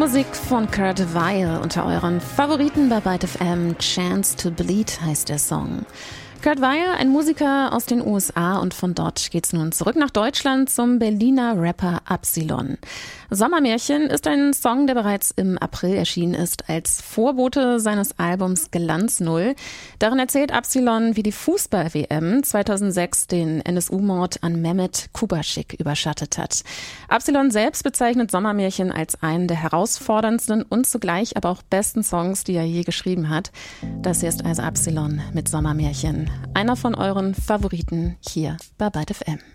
Musik von Kurt Weill unter euren Favoriten bei Byte FM. Chance to Bleed heißt der Song. Kurt Weill, ein Musiker aus den USA, und von dort geht's nun zurück nach Deutschland zum Berliner Rapper Absilon. Sommermärchen ist ein Song, der bereits im April erschienen ist, als Vorbote seines Albums Glanz Null. Darin erzählt Absilon, wie die Fußball-WM 2006 den NSU-Mord an Mehmet Kubaschik überschattet hat. Absilon selbst bezeichnet Sommermärchen als einen der herausforderndsten und zugleich aber auch besten Songs, die er je geschrieben hat. Das hier ist also Absilon mit Sommermärchen. Einer von euren Favoriten hier bei Byte FM.